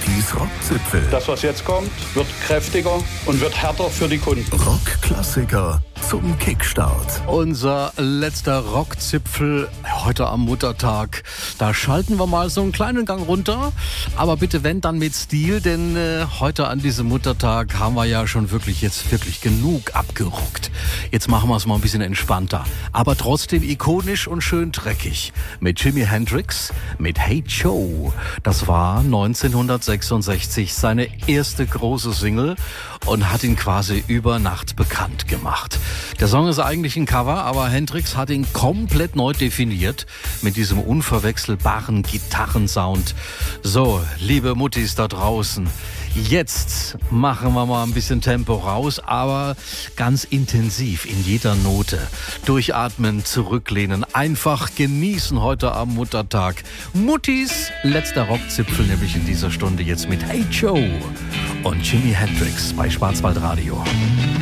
Muttis Rockzipfel. Das, was jetzt kommt, wird kräftiger und wird härter für die Kunden. Rockklassiker zum Kickstart. Unser letzter Rockzipfel heute am Muttertag. Da schalten wir mal so einen kleinen Gang runter. Aber bitte wenn, dann mit Stil, denn heute an diesem Muttertag haben wir ja schon wirklich genug abgerockt. Jetzt machen wir es mal ein bisschen entspannter. Aber trotzdem ikonisch und schön dreckig. Mit Jimi Hendrix, mit Hey Joe. Das war 1966 seine erste große Single und hat ihn quasi über Nacht bekannt gemacht. Der Song ist eigentlich ein Cover, aber Hendrix hat ihn komplett neu definiert mit diesem unverwechselbaren Gitarrensound. So, liebe Muttis da draußen, jetzt machen wir mal ein bisschen Tempo raus, aber ganz intensiv in jeder Note. Durchatmen, zurücklehnen, einfach genießen heute am Muttertag. Muttis letzter Rockzipfel nämlich in dieser Stunde jetzt mit Hey Joe und Jimi Hendrix bei Schwarzwaldradio.